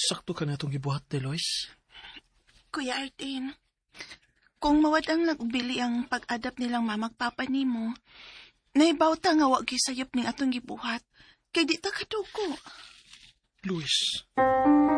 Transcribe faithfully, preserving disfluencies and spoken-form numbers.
Sakto ka na itong gibuhat, Delois. Kuya Artin, kung mawadang nagbili ang pag-adapt nilang mamagpapa nimo, naibawta nga wag gisayop ning atong gibuhat, kay di ta kadugo. Luis,